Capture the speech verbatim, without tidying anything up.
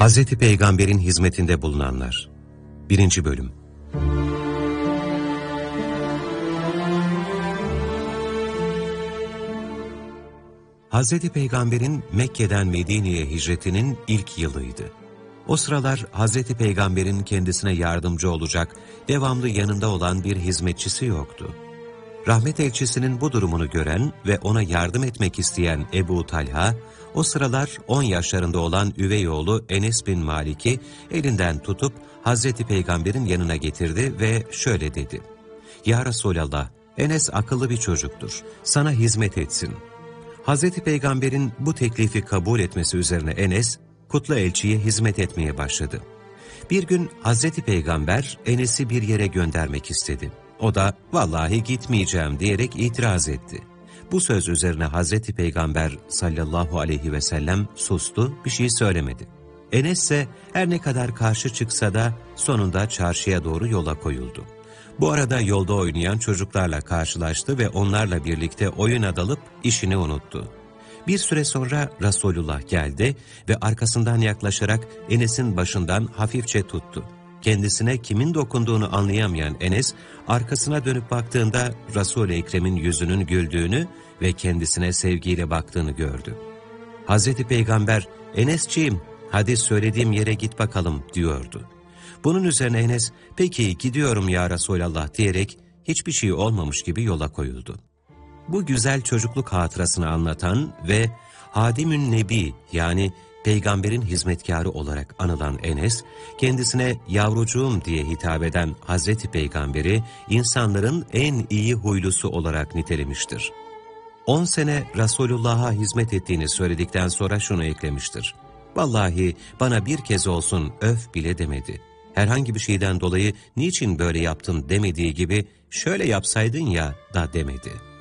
Hazreti Peygamber'in hizmetinde bulunanlar. birinci Bölüm. Hazreti Peygamber'in Mekke'den Medine'ye hicretinin ilk yılıydı. O sıralar Hazreti Peygamber'in kendisine yardımcı olacak, devamlı yanında olan bir hizmetçisi yoktu. Rahmet elçisinin bu durumunu gören ve ona yardım etmek isteyen Ebu Talha, o sıralar on yaşlarında olan üvey oğlu Enes bin Malik'i elinden tutup Hazreti Peygamber'in yanına getirdi ve şöyle dedi: "Ya Resulallah, Enes akıllı bir çocuktur, sana hizmet etsin." Hazreti Peygamber'in bu teklifi kabul etmesi üzerine Enes, kutlu elçiye hizmet etmeye başladı. Bir gün Hazreti Peygamber Enes'i bir yere göndermek istedi. O da "Vallahi gitmeyeceğim" diyerek itiraz etti. Bu söz üzerine Hazreti Peygamber sallallahu aleyhi ve sellem sustu, bir şey söylemedi. Enes ise her ne kadar karşı çıksa da sonunda çarşıya doğru yola koyuldu. Bu arada yolda oynayan çocuklarla karşılaştı ve onlarla birlikte oyuna dalıp işini unuttu. Bir süre sonra Resulullah geldi ve arkasından yaklaşarak Enes'in başından hafifçe tuttu. Kendisine kimin dokunduğunu anlayamayan Enes, arkasına dönüp baktığında Resul-i Ekrem'in yüzünün güldüğünü ve kendisine sevgiyle baktığını gördü. Hazreti Peygamber, "Enesciğim, hadi söylediğim yere git bakalım" diyordu. Bunun üzerine Enes, "Peki gidiyorum ya Resulallah" diyerek hiçbir şey olmamış gibi yola koyuldu. Bu güzel çocukluk hatırasını anlatan ve Hadimün Nebi yani Peygamberin hizmetkarı olarak anılan Enes, kendisine yavrucuğum diye hitap eden Hazreti Peygamber'i insanların en iyi huylusu olarak nitelemiştir. On sene Resulullah'a hizmet ettiğini söyledikten sonra şunu eklemiştir: "Vallahi bana bir kez olsun öf bile demedi. Herhangi bir şeyden dolayı niçin böyle yaptın demediği gibi şöyle yapsaydın ya da demedi."